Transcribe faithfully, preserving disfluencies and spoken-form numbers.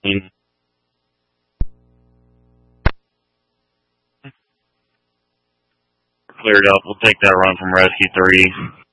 Cleared up. We'll take that run from Rescue three.